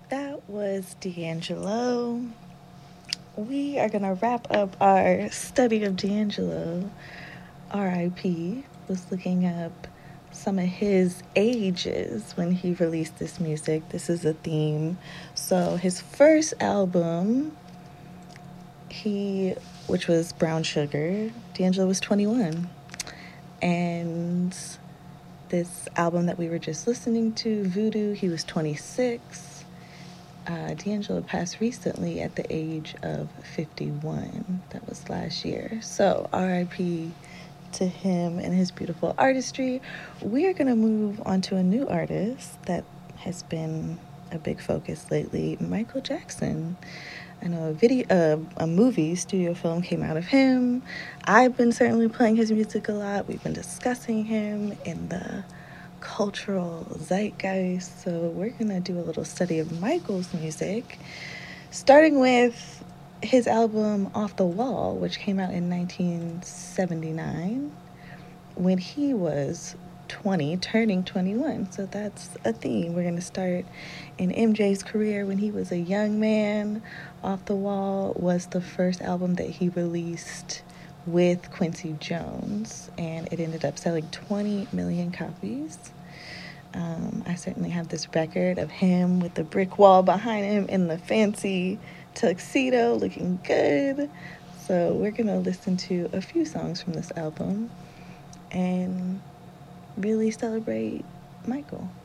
That was D'Angelo. We are going to wrap up our study of D'Angelo. RIP was looking up some of his ages when he released this music. This is a theme. So his first album, which was Brown Sugar, D'Angelo was 21. And this album that we were just listening to, Voodoo, he was 26. D'Angelo passed recently at the age of 51. That was last year. So RIP to him and his beautiful artistry. We are going to move on to a new artist that has been a big focus lately, Michael Jackson. I know a movie studio film came out of him. I've been certainly playing his music a lot. We've been discussing him in the cultural zeitgeist. So we're gonna do a little study of Michael's music, starting with his album Off the Wall, which came out in 1979 when he was 20, turning 21. So that's a theme. We're going to start in MJ's career when he was a young man. Off the Wall was the first album that he released with Quincy Jones, and it ended up selling 20 million copies. I certainly have this record of him with the brick wall behind him in the fancy tuxedo, looking good. So we're going to listen to a few songs from this album and really celebrate Michael.